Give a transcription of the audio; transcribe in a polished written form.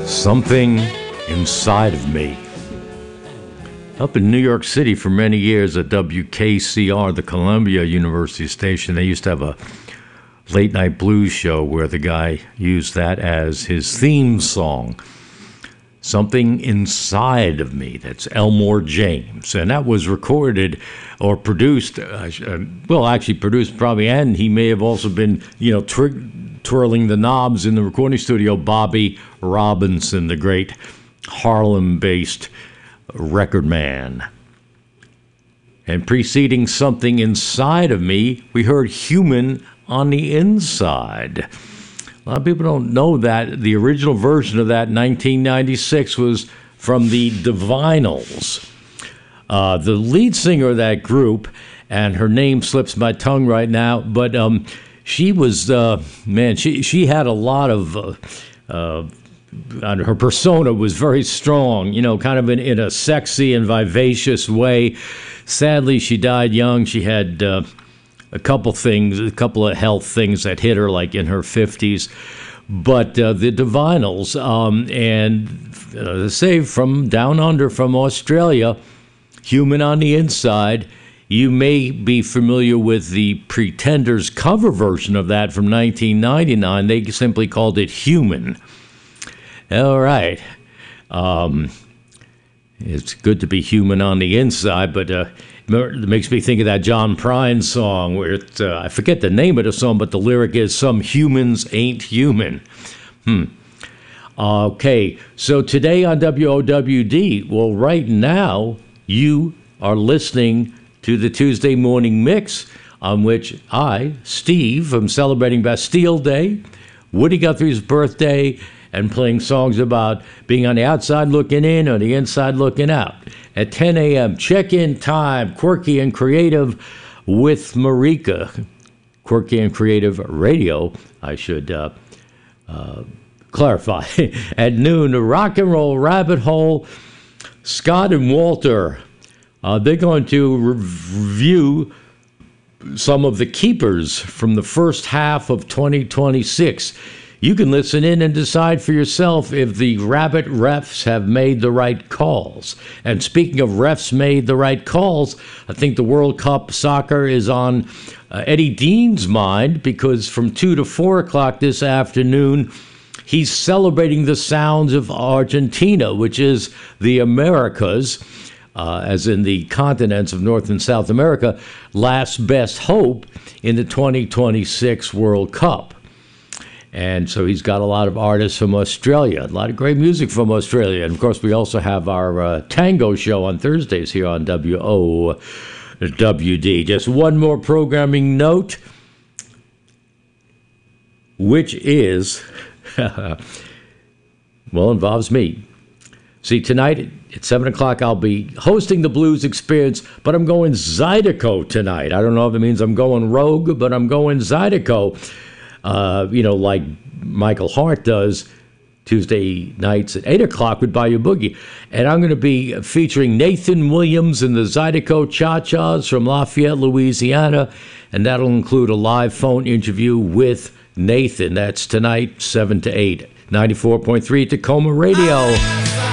Something Inside of Me. Up in New York City for many years at WKCR, the Columbia University station, they used to have a late night blues show where the guy used that as his theme song. Something Inside of Me. That's Elmore James. And that was recorded or produced, actually produced probably, and he may have also been, twirling the knobs in the recording studio, Bobby Robinson, the great Harlem-based record man. And preceding Something Inside of Me, we heard Human on the Inside. A lot of people don't know that the original version of that, 1996, was from the Divinyls. The lead singer of that group, and her name slips my tongue right now, but she was, she had a lot of, her persona was very strong, kind of in a sexy and vivacious way. Sadly, she died young. She had a couple of health things that hit her, like in her 50s. But the Divinyls, say from down under, from Australia, Human on the Inside. You may be familiar with the Pretenders cover version of that from 1999. They simply called it Human. All right. It's good to be human on the inside, but it makes me think of that John Prine song where I forget the name of the song, but the lyric is, "Some humans ain't human." Okay, so today on WOWD, well, right now, you are listening to the Tuesday Morning Mix, on which I, Steve, am celebrating Bastille Day, Woody Guthrie's birthday, and playing songs about being on the outside looking in or the inside looking out. At 10 a.m., check-in time, Quirky and Creative with Marika. Quirky and Creative Radio, I should clarify. At noon, the Rock and Roll Rabbit Hole, Scott and Walter. They're going to review some of the keepers from the first half of 2026. You can listen in and decide for yourself if the Rabbit refs have made the right calls. And speaking of refs made the right calls, I think the World Cup soccer is on Eddie Dean's mind, because from 2 to 4 o'clock this afternoon, he's celebrating the sounds of Argentina, which is the Americas, as in the continents of North and South America, last best hope in the 2026 World Cup. And so he's got a lot of artists from Australia, a lot of great music from Australia. And, of course, we also have our tango show on Thursdays here on WOWD. Just one more programming note, which is, involves me. See, tonight at 7 o'clock, I'll be hosting the Blues Experience, but I'm going Zydeco tonight. I don't know if it means I'm going rogue, but I'm going Zydeco. Like Michael Hart does Tuesday nights at 8 o'clock with Bayou Boogie. And I'm going to be featuring Nathan Williams and the Zydeco Cha-Chas from Lafayette, Louisiana. And that'll include a live phone interview with Nathan. That's tonight, 7 to 8. 94.3 Tacoma Radio.